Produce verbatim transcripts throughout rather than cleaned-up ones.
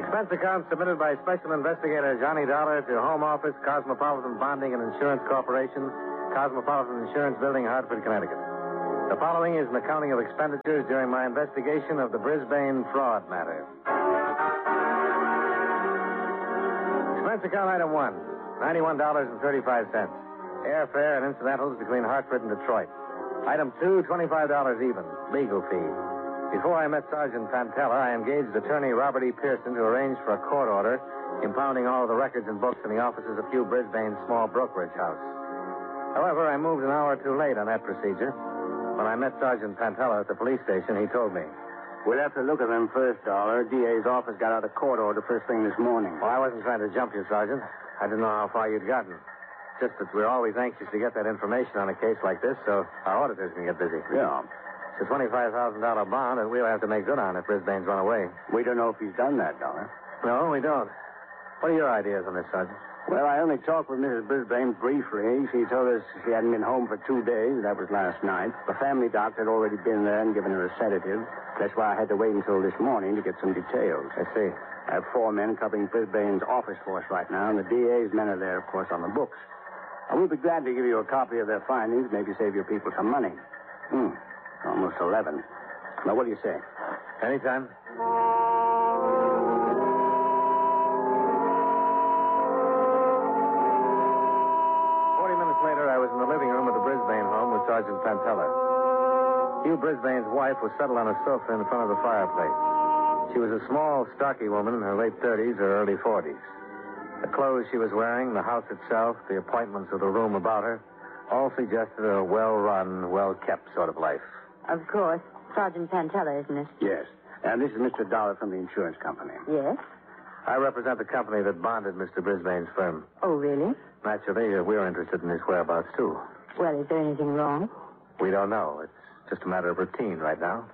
Expense account submitted by Special Investigator Johnny Dollar to Home Office, Cosmopolitan Bonding and Insurance Corporation, Cosmopolitan Insurance Building, Hartford, Connecticut. The following is an accounting of expenditures during my investigation of the Brisbane fraud matter. Expense account item one, ninety-one dollars and thirty-five cents. Airfare and incidentals between Hartford and Detroit. Item two, twenty-five dollars even, legal fee. Before I met Sergeant Pantella, I engaged attorney Robert E. Pearson to arrange for a court order impounding all of the records and books in the offices of Hugh Brisbane's small brokerage house. However, I moved an hour too late on that procedure. When I met Sergeant Pantella at the police station, he told me. We'll have to look at them first, Dollar. D A's office got out a court order first thing this morning. Well, I wasn't trying to jump you, Sergeant. I didn't know how far you'd gotten. Just that we're always anxious to get that information on a case like this so our auditors can get busy. Yeah. It's a twenty-five thousand dollars bond that we'll have to make good on if Brisbane's run away. We don't know if he's done that, Dollar. No, we don't. What are your ideas on this, Sergeant? Well, I only talked with Missus Brisbane briefly. She told us she hadn't been home for two days. That was last night. The family doctor had already been there and given her a sedative. That's why I had to wait until this morning to get some details. I see. I have four men covering Brisbane's office force right now, and the D A's men are there, of course, on the books. I will be glad to give you a copy of their findings, maybe save your people some money. Hmm. Almost eleven. Now, what do you say? Anytime. Forty minutes later, I was in the living room of the Brisbane home with Sergeant Pantella. Hugh Brisbane's wife was settled on a sofa in front of the fireplace. She was a small, stocky woman in her late thirties or early forties. The clothes she was wearing, the house itself, the appointments of the room about her, all suggested a well-run, well-kept sort of life. Of course. Sergeant Pantella, isn't it? Yes. And this is Mister Dollar from the insurance company. Yes? I represent the company that bonded Mister Brisbane's firm. Oh, really? Naturally, uh, we're interested in his whereabouts, too. Well, is there anything wrong? We don't know. It's just a matter of routine right now.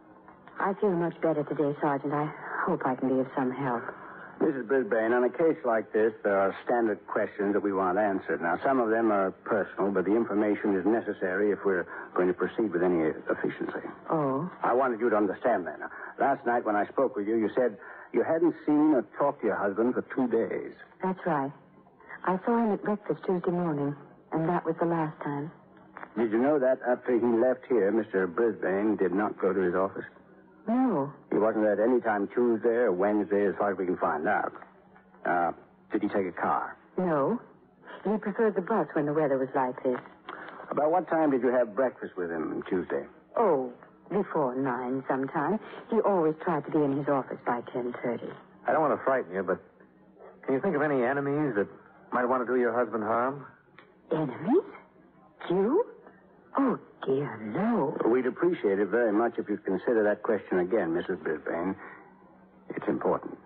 I feel much better today, Sergeant. I hope I can be of some help. Missus Brisbane, on a case like this, there are standard questions that we want answered. Now, some of them are personal, but the information is necessary if we're going to proceed with any efficiency. Oh? I wanted you to understand that. Now, last night when I spoke with you, you said you hadn't seen or talked to your husband for two days. That's right. I saw him at breakfast Tuesday morning, and that was the last time. Did you know that after he left here, Mister Brisbane did not go to his office? No. He wasn't there at any time Tuesday or Wednesday, as far as we can find out. Uh, did he take a car? No. He preferred the bus when the weather was like this. About what time did you have breakfast with him Tuesday? Oh, before nine sometime. He always tried to be in his office by ten thirty. I don't want to frighten you, but can you think of any enemies that might want to do your husband harm? Enemies? You? Oh, dear, no. We'd appreciate it very much if you'd consider that question again, Missus Brisbane. It's important.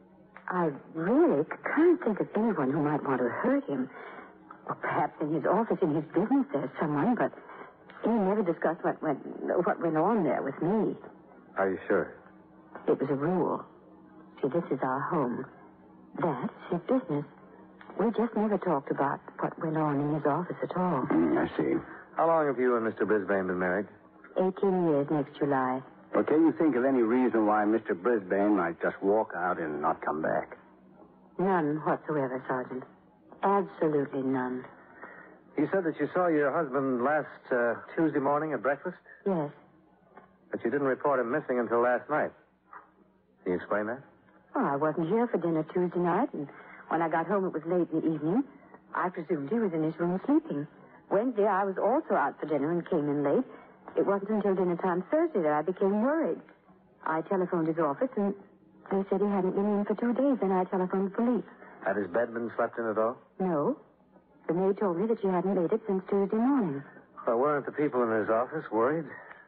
I really can't think of anyone who might want to hurt him. Or perhaps in his office, in his business, there's someone, but he never discussed what went, what went on there with me. Are you sure? It was a rule. See, this is our home. That's his business. We just never talked about what went on in his office at all. Mm, I see. How long have you and Mister Brisbane been married? Eighteen years next July. Well, can you think of any reason why Mister Brisbane might just walk out and not come back? None whatsoever, Sergeant. Absolutely none. You said that you saw your husband last uh, Tuesday morning at breakfast? Yes. But you didn't report him missing until last night. Can you explain that? Oh, I wasn't here for dinner Tuesday night, and when I got home it was late in the evening. I presumed he was in his room sleeping. Wednesday, I was also out for dinner and came in late. It wasn't until dinner time Thursday that I became worried. I telephoned his office, and they said he hadn't been in for two days, and I telephoned the police. Had his bed been slept in at all? No. The maid told me that she hadn't made it since Tuesday morning. Well, weren't the people in his office worried?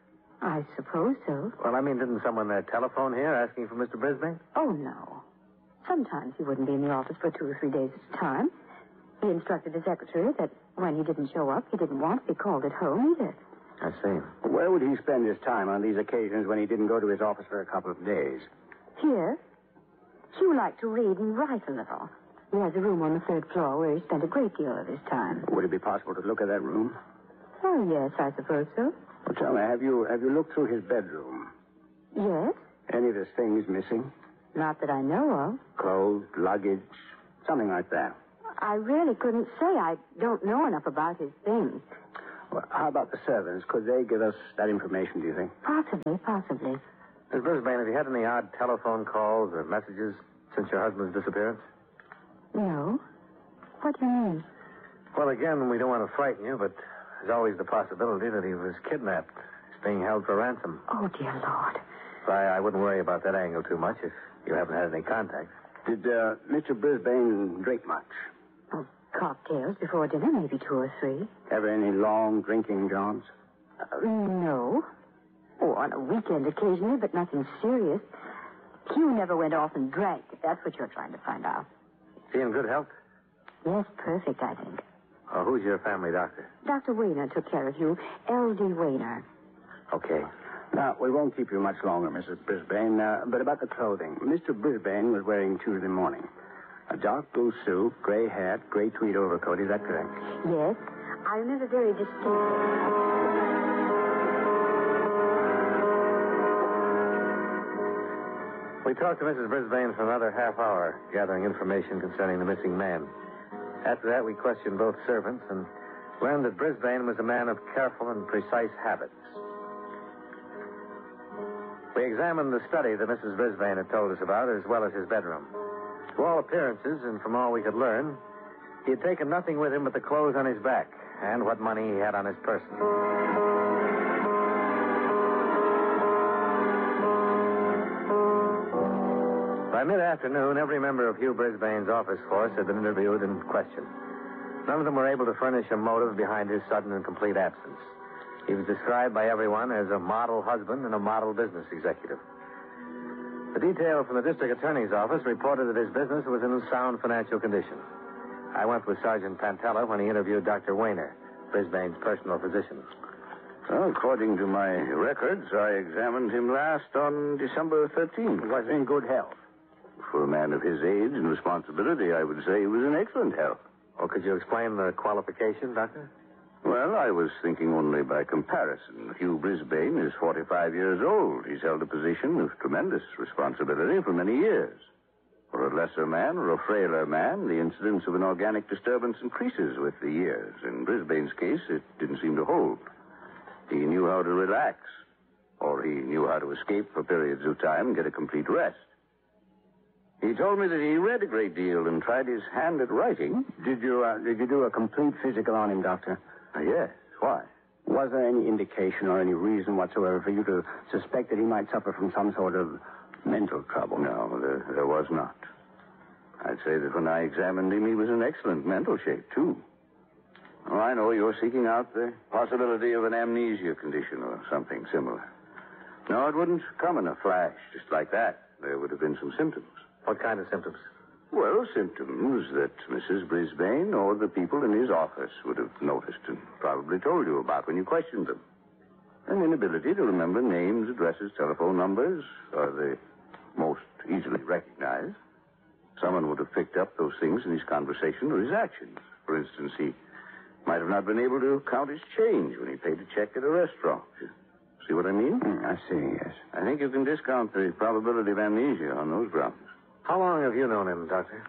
I suppose so. Well, I mean, didn't someone there telephone here asking for Mister Brisbane? Oh, no. Sometimes he wouldn't be in the office for two or three days at a time. He instructed the secretary that when he didn't show up, he didn't want to be called at home either. I see. Where would he spend his time on these occasions when he didn't go to his office for a couple of days? Here. Hugh liked to read and write a little. He has a room on the third floor where he spent a great deal of his time. Would it be possible to look at that room? Oh, yes, I suppose so. Well, tell me, have you have you looked through his bedroom? Yes? Any of his things missing? Not that I know of. Clothes, luggage, something like that. I really couldn't say. I don't know enough about his things. Well, how about the servants? Could they give us that information, do you think? Possibly, possibly. Miss Brisbane, have you had any odd telephone calls or messages since your husband's disappearance? No. What do you mean? Well, again, we don't want to frighten you, but there's always the possibility that he was kidnapped. He's being held for ransom. Oh, dear Lord. So I, I wouldn't worry about that angle too much if you haven't had any contact. Did uh, Mister Brisbane drink much? Oh, cocktails before dinner, maybe two or three. Ever any long drinking jobs? Uh, no. Oh, on a weekend occasionally, but nothing serious. Hugh never went off and drank, if that's what you're trying to find out. Is he in good health? Yes, perfect, I think. Oh, who's your family doctor? Doctor Wayner took care of you. L D Wayner. Okay. Now, we won't keep you much longer, Missus Brisbane, uh, but about the clothing. Mister Brisbane was wearing Tuesday morning a dark blue suit, gray hat, gray tweed overcoat. Is that correct? Yes. I remember very distinctly. We talked to Missus Brisbane for another half hour, gathering information concerning the missing man. After that, we questioned both servants and learned that Brisbane was a man of careful and precise habits. We examined the study that Missus Brisbane had told us about, as well as his bedroom. To all appearances, and from all we could learn, he had taken nothing with him but the clothes on his back and what money he had on his person. By mid-afternoon, every member of Hugh Brisbane's office force had been interviewed and questioned. None of them were able to furnish a motive behind his sudden and complete absence. He was described by everyone as a model husband and a model business executive. The detail from the district attorney's office reported that his business was in sound financial condition. I went with Sergeant Pantella when he interviewed Doctor Wayner, Brisbane's personal physician. Well, according to my records, I examined him last on December thirteenth. He was in good health. For a man of his age and responsibility, I would say he was in excellent health. Oh, could you explain the qualification, Doctor? Well, I was thinking only by comparison. Hugh Brisbane is forty-five years old. He's held a position of tremendous responsibility for many years. For a lesser man or a frailer man, the incidence of an organic disturbance increases with the years. In Brisbane's case, it didn't seem to hold. He knew how to relax, or he knew how to escape for periods of time and get a complete rest. He told me that he read a great deal and tried his hand at writing. Did you uh, did you do a complete physical on him, Doctor? Uh, yes. Why? Was there any indication or any reason whatsoever for you to suspect that he might suffer from some sort of mental trouble? No, there, there was not. I'd say that when I examined him, he was in excellent mental shape, too. Oh, I know you're seeking out the possibility of an amnesia condition or something similar. No, it wouldn't come in a flash just like that. There would have been some symptoms. What kind of symptoms? Well, symptoms that Missus Brisbane or the people in his office would have noticed and probably told you about when you questioned them. An inability to remember names, addresses, telephone numbers are the most easily recognized. Someone would have picked up those things in his conversation or his actions. For instance, he might have not been able to count his change when he paid a check at a restaurant. See what I mean? Mm, I see, yes. I think you can discount the probability of amnesia on those grounds. How long have you known him, Doctor?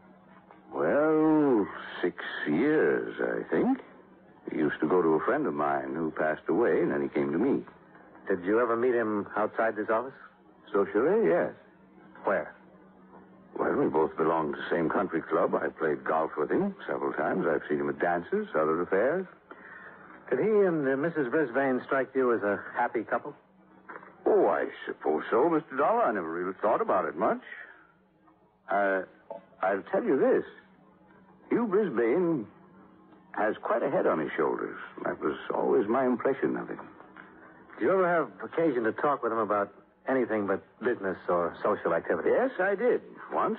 Well, six years, I think. He used to go to a friend of mine who passed away, and then he came to me. Did you ever meet him outside this office? Socially, yes. Where? Well, we both belonged to the same country club. I played golf with him several times. I've seen him at dances, other affairs. Did he and uh, Missus Brisbane strike you as a happy couple? Oh, I suppose so, Mister Dollar. I never really thought about it much. Uh, I'll tell you this. Hugh Brisbane has quite a head on his shoulders. That was always my impression of him. Did you ever have occasion to talk with him about anything but business or social activity? Yes, I did, once.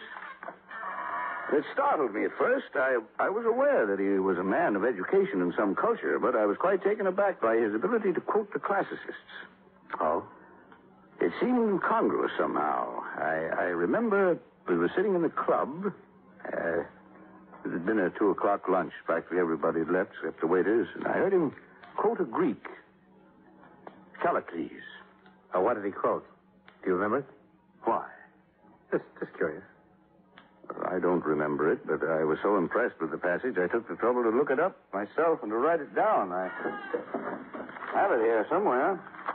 It startled me at first. I, I was aware that he was a man of education and some culture, but I was quite taken aback by his ability to quote the classicists. Oh? It seemed incongruous somehow. I, I remember we were sitting in the club. Uh, it had been a two o'clock lunch. Practically everybody had left except the waiters, and I heard him quote a Greek. Callicles. Oh, what did he quote? Do you remember? Why? Just, just curious. I don't remember it, but I was so impressed with the passage, I took the trouble to look it up myself and to write it down. I have it here somewhere.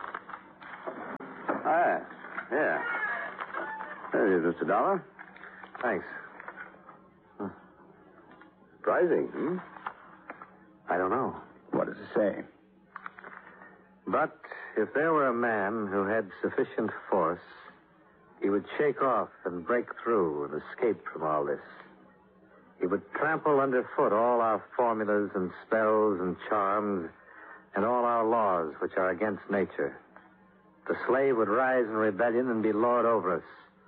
Ah, yeah. There it is, Mister Dollar. Thanks. Huh. Surprising, hmm? I don't know. What does it say? But if there were a man who had sufficient force, he would shake off and break through and escape from all this. He would trample underfoot all our formulas and spells and charms and all our laws which are against nature. The slave would rise in rebellion and be lord over us.